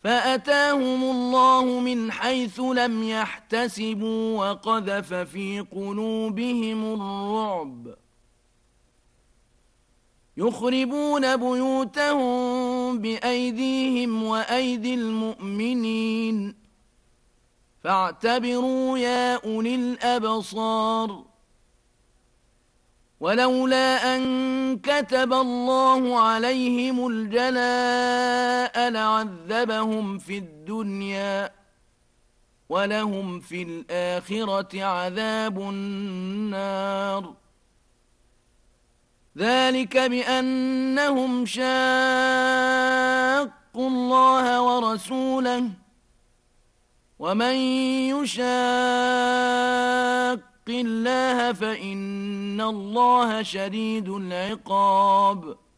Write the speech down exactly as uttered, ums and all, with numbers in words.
فأتاهم الله من حيث لم يحتسبوا وقذف في قلوبهم الرعب يخربون بيوتهم بأيديهم وأيدي المؤمنين فاعتبروا يا أولي الأبصار ولولا أن كتب الله عليهم الجلاء لعذبهم في الدنيا ولهم في الآخرة عذاب النار ذلك بأنهم شاقوا الله ورسوله ومن يشاق الله فإن الله شديد العقاب